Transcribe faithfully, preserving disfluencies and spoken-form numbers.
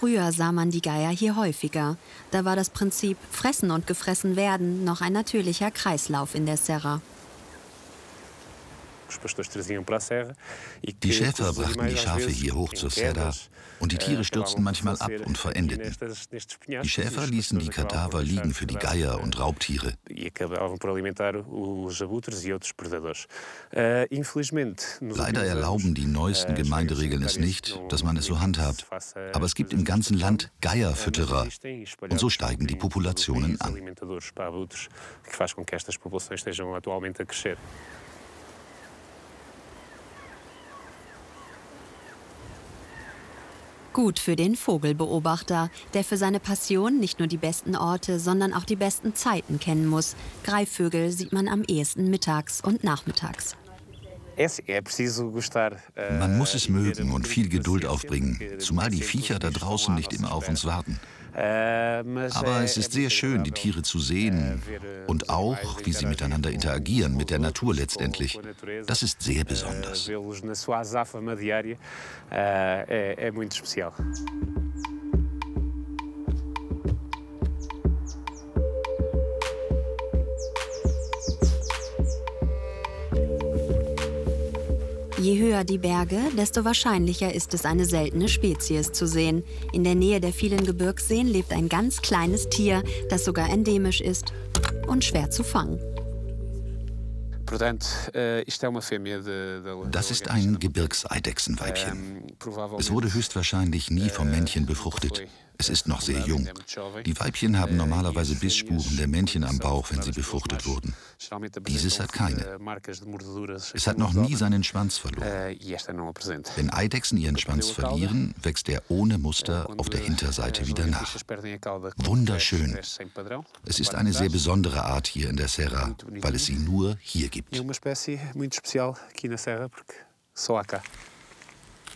Früher sah man die Geier hier häufiger. Da war das Prinzip Fressen und gefressen werden noch ein natürlicher Kreislauf in der Serra. Die Schäfer brachten die Schafe hier hoch zur Serra und die Tiere stürzten manchmal ab und verendeten. Die Schäfer ließen die Kadaver liegen für die Geier und Raubtiere. Leider erlauben die neuesten Gemeinderegeln es nicht, dass man es so handhabt. Aber es gibt im ganzen Land Geierfütterer und so steigen die Populationen an. Gut für den Vogelbeobachter, der für seine Passion nicht nur die besten Orte, sondern auch die besten Zeiten kennen muss. Greifvögel sieht man am ehesten mittags und nachmittags. Man muss es mögen und viel Geduld aufbringen, zumal die Viecher da draußen nicht immer auf uns warten. Aber es ist sehr schön, die Tiere zu sehen und auch, wie sie miteinander interagieren, mit der Natur letztendlich. Das ist sehr besonders. Je höher die Berge, desto wahrscheinlicher ist es, eine seltene Spezies zu sehen. In der Nähe der vielen Gebirgsseen lebt ein ganz kleines Tier, das sogar endemisch ist und schwer zu fangen. Das ist ein Gebirgseidechsenweibchen. Es wurde höchstwahrscheinlich nie vom Männchen befruchtet. Es ist noch sehr jung. Die Weibchen haben normalerweise Bissspuren der Männchen am Bauch, wenn sie befruchtet wurden. Dieses hat keine. Es hat noch nie seinen Schwanz verloren. Wenn Eidechsen ihren Schwanz verlieren, wächst er ohne Muster auf der Hinterseite wieder nach. Wunderschön. Es ist eine sehr besondere Art hier in der Serra, weil es sie nur hier gibt. É uma espécie muito especial aqui na Serra, porque só há cá.